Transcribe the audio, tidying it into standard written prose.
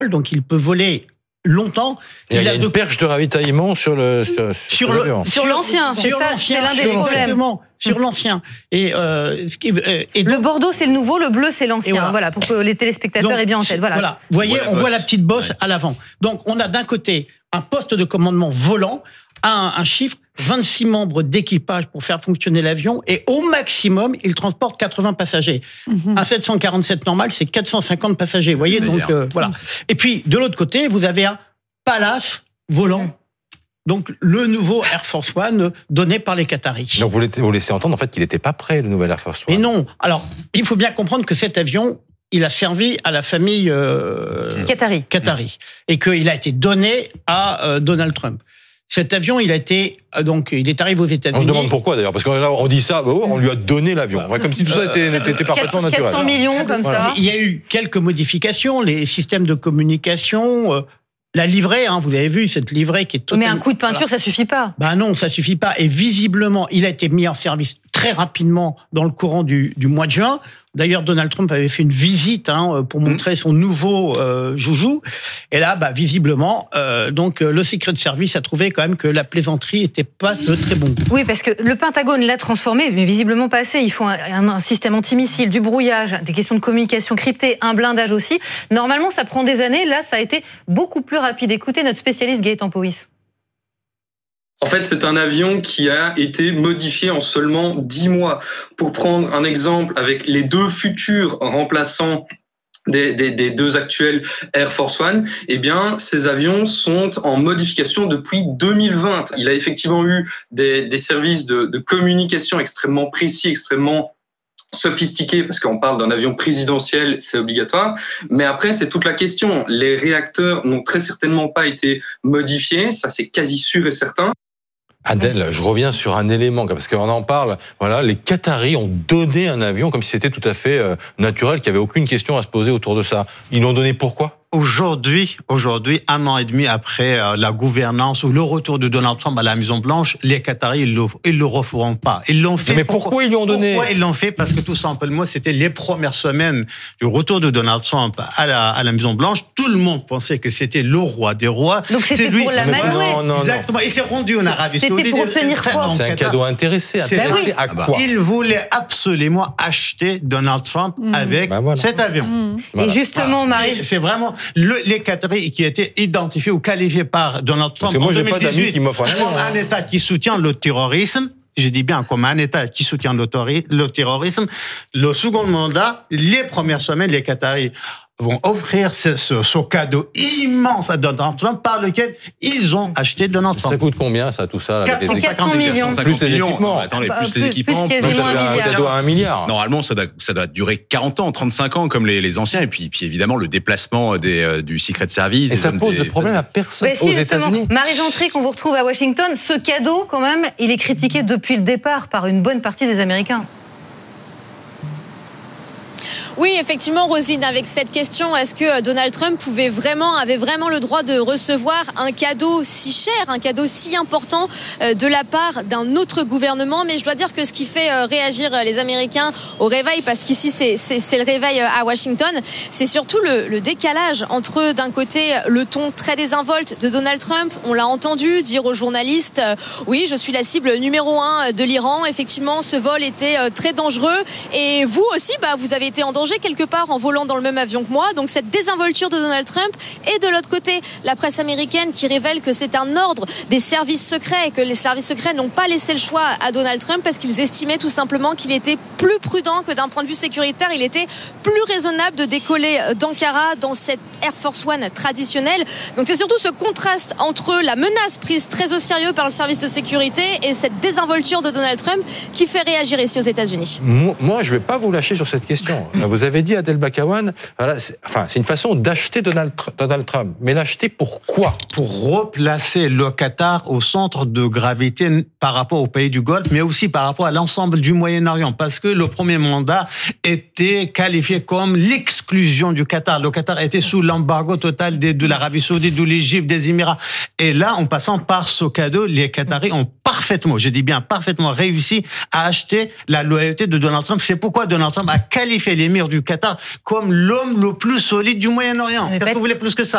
donc il peut voler longtemps. Il y a une perche de ravitaillement sur l'avion. Sur l'ancien, c'est ça, c'est l'un des problèmes. Sur l'ancien. Et le bordeaux, c'est le nouveau, le bleu, c'est l'ancien. Voilà, pour que les téléspectateurs aient bien en tête. Voilà. Vous voyez, on voit la petite bosse à l'avant. Donc, on a d'un côté un poste de commandement volant, un chiffre, 26 membres d'équipage pour faire fonctionner l'avion, et au maximum, il transporte 80 passagers. Un 747 normal, c'est 450 passagers. Vous voyez, donc voilà. Et puis, de l'autre côté, vous avez un Palace volant. Donc, le nouveau Air Force One donné par les Qataris. Donc, vous laissez entendre en fait qu'il n'était pas prêt, le nouvel Air Force One. Et non. Alors, il faut bien comprendre que cet avion, il a servi à la famille Qatari. Et qu'il a été donné à Donald Trump. Cet avion, il est arrivé aux États-Unis. On se demande pourquoi d'ailleurs, parce que là, on dit ça, on lui a donné l'avion. Comme si tout ça était parfaitement naturel. 400 millions comme ça. Il y a eu quelques modifications, les systèmes de communication, la livrée, vous avez vu cette livrée qui est totalement... Mais un coup de peinture, ça suffit pas. Non, ça suffit pas. Et visiblement, il a été mis en service très rapidement dans le courant du mois de juin. D'ailleurs, Donald Trump avait fait une visite pour montrer son nouveau joujou. Et là, visiblement, le Secret Service a trouvé quand même que la plaisanterie était pas de très bon goût. Oui, parce que le Pentagone l'a transformé, mais visiblement pas assez. Il faut un système antimissile, du brouillage, des questions de communication cryptée, un blindage aussi. Normalement, ça prend des années. Là, ça a été beaucoup plus rapide. Écoutez notre spécialiste Gaëtan Powys. En fait, c'est un avion qui a été modifié en seulement 10 mois. Pour prendre un exemple, avec les deux futurs remplaçants des deux actuels Air Force One, ces avions sont en modification depuis 2020. Il a effectivement eu des services de communication extrêmement précis, extrêmement sophistiqué, parce qu'on parle d'un avion présidentiel, c'est obligatoire. Mais après, c'est toute la question. Les réacteurs n'ont très certainement pas été modifiés, ça c'est quasi sûr et certain. Adèle, je reviens sur un élément, parce qu'on en parle, les Qataris ont donné un avion comme si c'était tout à fait naturel, qu'il n'y avait aucune question à se poser autour de ça. Ils l'ont donné pourquoi ? Aujourd'hui, 1 an et demi après la gouvernance ou le retour de Donald Trump à la Maison-Blanche, les Qataris, ils le referont pas. Ils l'ont fait. Mais pourquoi ils lui ont donné ? Pourquoi ils l'ont fait ? Parce que tout simplement, c'était les premières semaines du retour de Donald Trump à la Maison-Blanche. Tout le monde pensait que c'était le roi des rois. Donc c'était pour la manouer. Non. Exactement. Il s'est rendu en Arabie Saoudite. C'était pour obtenir quoi ? C'est un cadeau intéressé. Intéressé à quoi ? Il voulait absolument acheter Donald Trump avec cet avion. Et justement, Marie... C'est vraiment... les Qataris qui étaient identifiés ou qualifiés par Donald Trump en 2018 comme un État qui soutient le terrorisme. Je dis bien comme un État qui soutient le terrorisme. Le second mandat, les premières semaines, les Qataris vont offrir ce cadeau immense à Donald Trump par lequel ils ont acheté Donald Trump. Ça coûte combien, ça, tout ça? 400 millions. Plus les équipements. Attendez, plus les équipements. Plus quasiment un cadeau à 1 milliard. Normalement, ça doit durer 40 ans, 35 ans, comme les anciens. Et puis évidemment, le déplacement du Secret Service. Et ça pose de problème à personne aux États-Unis. Marie Gentry, qu'on vous retrouve à Washington, ce cadeau, quand même, il est critiqué depuis le départ par une bonne partie des Américains. Oui, effectivement, Roselyne, avec cette question, est-ce que Donald Trump avait vraiment le droit de recevoir un cadeau si cher, un cadeau si important de la part d'un autre gouvernement? Mais je dois dire que ce qui fait réagir les Américains au réveil, parce qu'ici c'est le réveil à Washington, c'est surtout le décalage entre d'un côté le ton très désinvolte de Donald Trump. On l'a entendu dire aux journalistes, oui, je suis la cible numéro 1 de l'Iran. Effectivement, ce vol était très dangereux. Et vous aussi, vous avez été en danger quelque part en volant dans le même avion que moi. Donc cette désinvolture de Donald Trump, et de l'autre côté la presse américaine qui révèle que c'est un ordre des services secrets et que les services secrets n'ont pas laissé le choix à Donald Trump parce qu'ils estimaient tout simplement qu'il était plus prudent, que d'un point de vue sécuritaire il était plus raisonnable de décoller d'Ankara dans cette Air Force One traditionnelle. Donc c'est surtout ce contraste entre la menace prise très au sérieux par le service de sécurité et cette désinvolture de Donald Trump qui fait réagir ici aux États-Unis. Moi, je ne vais pas vous lâcher sur cette question. Vous avez dit, Adel Bakawan, c'est une façon d'acheter Donald Trump. Mais l'acheter pour quoi? Pour replacer le Qatar au centre de gravité par rapport aux pays du Golfe, mais aussi par rapport à l'ensemble du Moyen-Orient. Parce que le premier mandat était qualifié comme l'exclusion du Qatar. Le Qatar était sous l'embargo total de l'Arabie Saoudite, de l'Égypte, des Émirats. Et là, en passant par ce cadeau, les Qataris ont parfaitement réussi à acheter la loyauté de Donald Trump. C'est pourquoi Donald Trump a qualifié l'émir du Qatar comme l'homme le plus solide du Moyen-Orient. Qu'est-ce que vous voulez plus que ça?